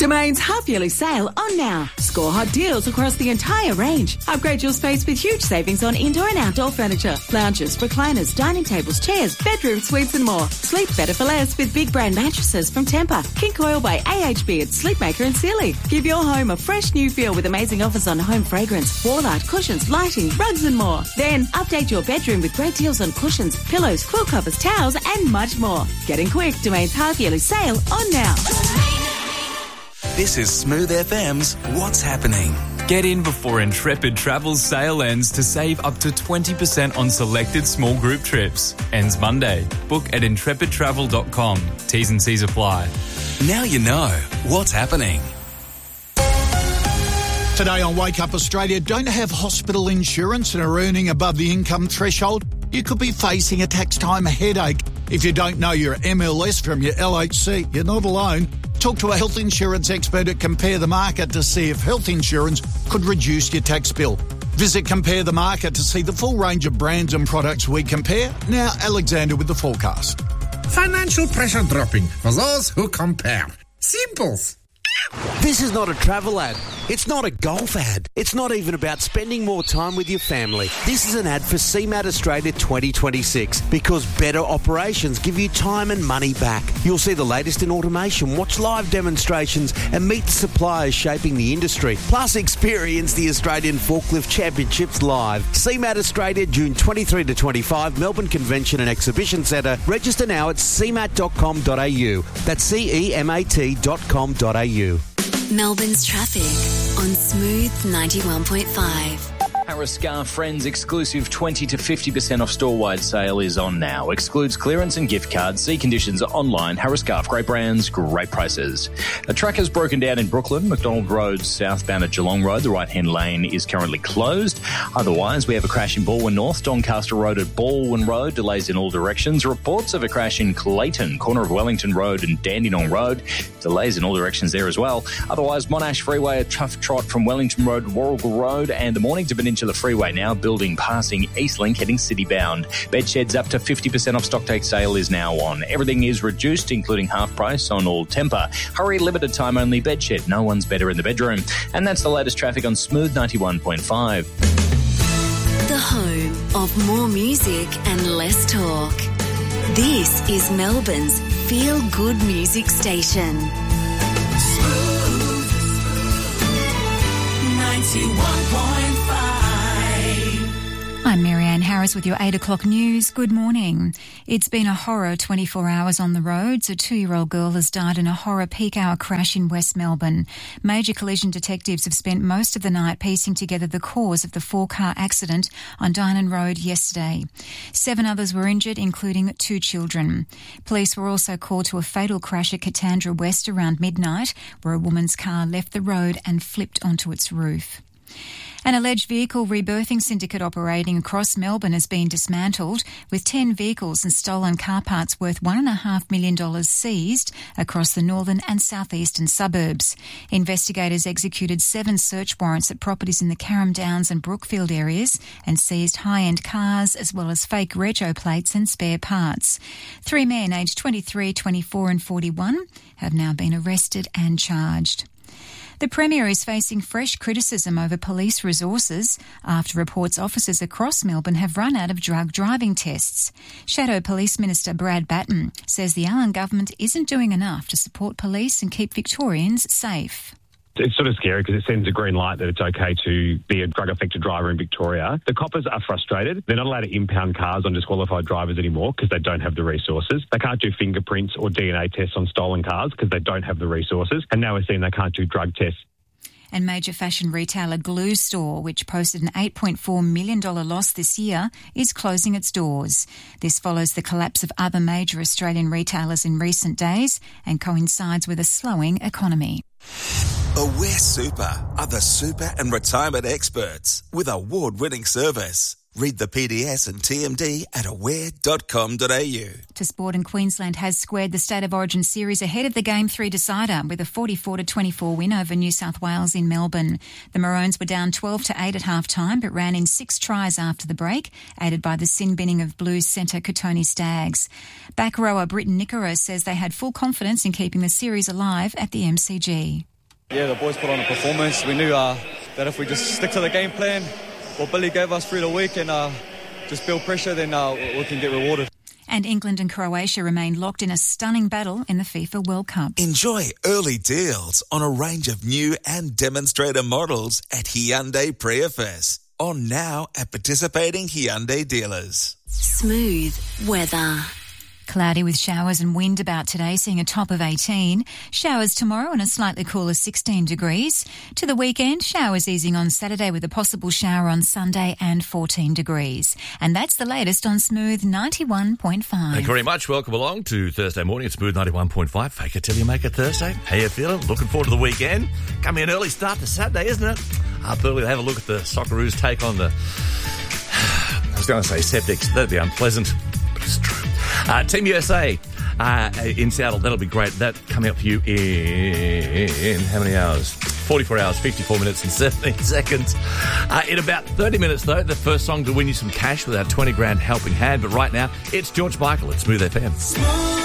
Domain's half-yearly sale on now. Score hot deals across the entire range. Upgrade your space with huge savings on indoor and outdoor furniture, lounges, recliners, dining tables, chairs, bedroom suites and more. Sleep better for less with big brand mattresses from Tempur, King Coil by AHB at Sleepmaker and Sealy. Give your home a fresh new feel with amazing offers on home fragrance, wall art, cushions, lighting, rugs and more. Then update your bedroom with great deals on cushions, pillows, quill covers, towels and much more. Getting quick, Domain's half-yearly sale on now. This is Smooth FM's What's Happening. Get in before Intrepid Travel's sale ends to save up to 20% on selected small group trips. Ends Monday. Book at intrepidtravel.com. T's and C's apply. Now you know what's happening. Today on Wake Up Australia, don't have hospital insurance and are earning above the income threshold? You could be facing a tax time headache. If you don't know your MLS from your LHC, you're not alone. Talk to a health insurance expert at Compare the Market to see if health insurance could reduce your tax bill. Visit Compare the Market to see the full range of brands and products we compare. Now, Alexander with the forecast. Financial pressure dropping for those who compare. Simples. This is not a travel ad. It's not a golf ad. It's not even about spending more time with your family. This is an ad for CMAT Australia 2026 because better operations give you time and money back. You'll see the latest in automation, watch live demonstrations and meet the suppliers shaping the industry. Plus experience the Australian Forklift Championships live. CMAT Australia, June 23 to 25, Melbourne Convention and Exhibition Centre. Register now at cmat.com.au. That's CEMAT.com.au. Melbourne's traffic on Smooth 91.5. Harris Scarf Friends exclusive 20 to 50% off store-wide sale is on now. Excludes clearance and gift cards. See conditions online. Harris Scarf, great brands, great prices. A truck has broken down in Brooklyn. McDonald Road southbound at Geelong Road. The right-hand lane is currently closed. Otherwise, we have a crash in Baldwin North. Doncaster Road at Baldwin Road. Delays in all directions. Reports of a crash in Clayton, corner of Wellington Road and Dandenong Road. Delays in all directions there as well. Otherwise, Monash Freeway, a tough trot from Wellington Road to Warrigal Road and the Mornington Peninsula Freeway now building passing Eastlink heading city bound. Bed sheds up to 50% off stocktake sale is now on. Everything is reduced, including half price on all Tempur. Hurry, limited time only bed shed. No one's better in the bedroom. And that's the latest traffic on Smooth 91.5. The home of more music and less talk. This is Melbourne's feel-good music station. Smooth 91.5. I'm Marianne Harris with your 8 o'clock news. Good morning. It's been a horror 24 hours on the roads. A 2-year-old girl has died in a horror peak hour crash in West Melbourne. Major collision detectives have spent most of the night piecing together the cause of the 4-car accident on Dynon Road yesterday. 7 others were injured, including 2 children. Police were also called to a fatal crash at Katandra West around midnight, where a woman's car left the road and flipped onto its roof. An alleged vehicle rebirthing syndicate operating across Melbourne has been dismantled, with 10 vehicles and stolen car parts worth $1.5 million seized across the northern and southeastern suburbs. Investigators executed 7 search warrants at properties in the Carrum Downs and Brookfield areas and seized high-end cars as well as fake rego plates and spare parts. 3 men aged 23, 24 and 41 have now been arrested and charged. The Premier is facing fresh criticism over police resources after reports officers across Melbourne have run out of drug driving tests. Shadow Police Minister Brad Batten says the Allen government isn't doing enough to support police and keep Victorians safe. It's sort of scary because it sends a green light that it's okay to be a drug-affected driver in Victoria. The coppers are frustrated. They're not allowed to impound cars on disqualified drivers anymore because they don't have the resources. They can't do fingerprints or DNA tests on stolen cars because they don't have the resources. And now we're seeing they can't do drug tests. And major fashion retailer Glue Store, which posted an $8.4 million loss this year, is closing its doors. This follows the collapse of other major Australian retailers in recent days and coincides with a slowing economy. Aware Super are the super and retirement experts with award-winning service. Read the PDS and TMD at aware.com.au. To sport, and Queensland has squared the State of Origin series ahead of the Game 3 decider with a 44-24 win over New South Wales in Melbourne. The Maroons were down 12-8 at half-time but ran in 6 tries after the break, aided by the sin-binning of Blues centre Kotoni Staggs. Back rower Britton Nickera says they had full confidence in keeping the series alive at the MCG. Yeah, the boys put on a performance. We knew that if we just stick to the game plan, what Billy gave us through the week and just build pressure, then we can get rewarded. And England and Croatia remain locked in a stunning battle in the FIFA World Cup. Enjoy early deals on a range of new and demonstrator models at Hyundai Prius. On now at participating Hyundai dealers. Smooth weather. Cloudy with showers and wind about today, seeing a top of 18. Showers tomorrow and a slightly cooler 16 degrees. To the weekend, showers easing on Saturday with a possible shower on Sunday and 14 degrees. And that's the latest on Smooth 91.5. Thank you very much. Welcome along to Thursday morning at Smooth 91.5. Fake it till you make it Thursday. How you feeling? Looking forward to the weekend? Coming an early start to Saturday, isn't it? Up early to have a look at the Socceroos take on the... I was going to say Septics. That'd be unpleasant, but it's true. Team USA in Seattle, that'll be great. That coming up for you in how many hours? 44 hours, 54 minutes and 17 seconds. In about 30 minutes, though, the first song to win you some cash with our 20 grand helping hand. But right now, it's George Michael at Smooth FM.